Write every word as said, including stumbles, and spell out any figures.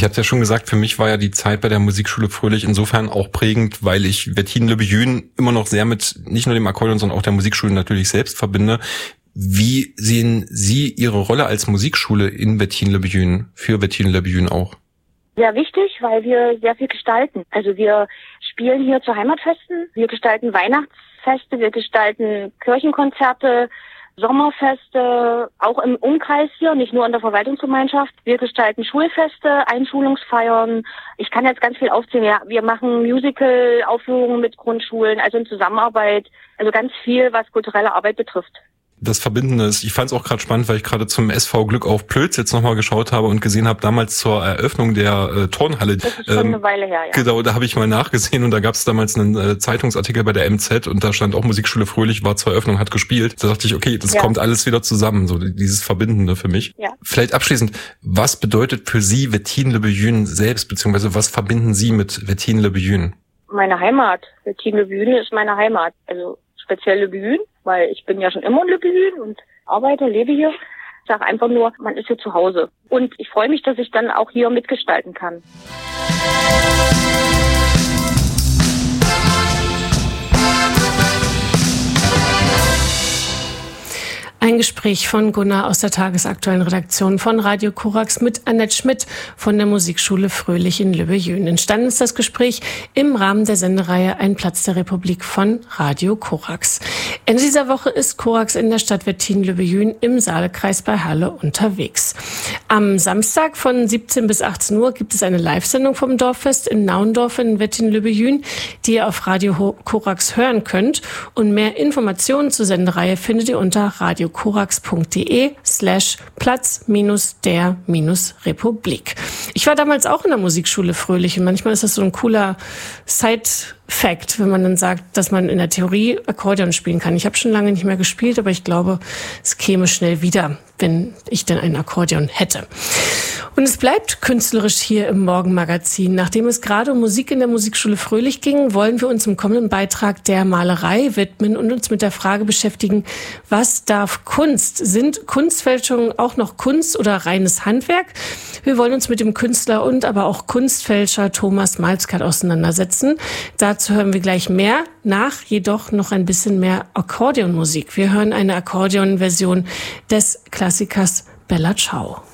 Ich hatte ja schon gesagt, für mich war ja die Zeit bei der Musikschule Fröhlich insofern auch prägend, weil ich Wettinen-Le-Bejün immer noch sehr mit nicht nur dem Akkordeon, sondern auch der Musikschule natürlich selbst verbinde. Wie sehen Sie Ihre Rolle als Musikschule in Wettinen-Le-Bejün, für Wettinen-Le-Bejün auch? Sehr wichtig, weil wir sehr viel gestalten. Also wir spielen hier zu Heimatfesten, wir gestalten Weihnachtsfeste, wir gestalten Kirchenkonzerte, Sommerfeste, auch im Umkreis hier, nicht nur in der Verwaltungsgemeinschaft. Wir gestalten Schulfeste, Einschulungsfeiern. Ich kann jetzt ganz viel aufzählen. Ja, wir machen Musical-Aufführungen mit Grundschulen, also in Zusammenarbeit. Also ganz viel, was kulturelle Arbeit betrifft. Das Verbindende ist, ich fand es auch gerade spannend, weil ich gerade zum S V Glück auf Plötz jetzt nochmal geschaut habe und gesehen habe, damals zur Eröffnung der äh, Turnhalle. Das ist schon ähm, eine Weile her, ja. Genau, da habe ich mal nachgesehen und da gab es damals einen äh, Zeitungsartikel bei der M Z und da stand auch Musikschule Fröhlich, war zur Eröffnung, hat gespielt. Da dachte ich, okay, das ja. kommt alles wieder zusammen, so dieses Verbindende für mich. Ja. Vielleicht abschließend, was bedeutet für Sie Wettinen-Le-Bejün selbst, beziehungsweise was verbinden Sie mit Wettinen-Le-Bejün? Meine Heimat. Wettinen-Le-Bejün ist meine Heimat. Also speziell Le-Bejün, weil ich bin ja schon immer in Le-Bejün und arbeite, lebe hier. Ich sage einfach nur, man ist hier zu Hause. Und ich freue mich, dass ich dann auch hier mitgestalten kann. Ein Gespräch von Gunnar aus der tagesaktuellen Redaktion von Radio Korax mit Annette Schmidt von der Musikschule Fröhlich in Le-Bejün. Entstanden ist das Gespräch im Rahmen der Sendereihe Ein Platz der Republik von Radio Korax. Ende dieser Woche ist Korax in der Stadt Wettinen-Le-Bejün im Saalekreis bei Halle unterwegs. Am Samstag von siebzehn bis achtzehn Uhr gibt es eine Live-Sendung vom Dorffest in Naundorf in Wettinen-Le-Bejün, die ihr auf Radio Korax hören könnt. Und mehr Informationen zur Sendereihe findet ihr unter radio korax.de slash Platz minus der minus Republik. Ich war damals auch in der Musikschule Fröhlich und manchmal ist das so ein cooler Side-Fact, wenn man dann sagt, dass man in der Theorie Akkordeon spielen kann. Ich habe schon lange nicht mehr gespielt, aber ich glaube, es käme schnell wieder, wenn ich denn ein Akkordeon hätte. Und es bleibt künstlerisch hier im Morgenmagazin. Nachdem es gerade um Musik in der Musikschule Fröhlich ging, wollen wir uns im kommenden Beitrag der Malerei widmen und uns mit der Frage beschäftigen, was darf Kunst? Sind Kunstfälschungen auch noch Kunst oder reines Handwerk? Wir wollen uns mit dem Künstler und aber auch Kunstfälscher Thomas Malzkat auseinandersetzen. Dazu hören wir gleich mehr, nach jedoch noch ein bisschen mehr Akkordeonmusik. Wir hören eine Akkordeonversion des Klassikers Bella Ciao.